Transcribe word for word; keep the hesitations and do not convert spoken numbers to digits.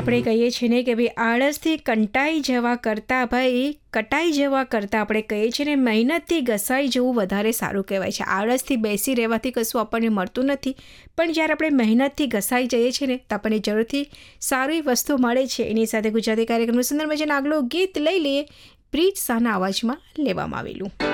આપણે કહીએ છીએ ને કે ભાઈ આળસથી કંટાઈ જવા કરતાં ભાઈ કટાઈ જવા કરતાં આપણે કહીએ છીએ ને મહેનતથી ઘસાઈ જવું વધારે સારું કહેવાય છે. આળસથી બેસી રહેવાથી કશું આપણને મળતું નથી, પણ જ્યારે આપણે મહેનતથી ઘસાઈ જઈએ છીએ ને તો આપણને જરૂરથી સારી વસ્તુ મળે છે. એની સાથે ગુજરાતી કાર્યક્રમનું સુંદર મજાનું આગલું ગીત લઈ લઈએ. પ્રીત શાહના અવાજમાં લેવામાં આવેલું.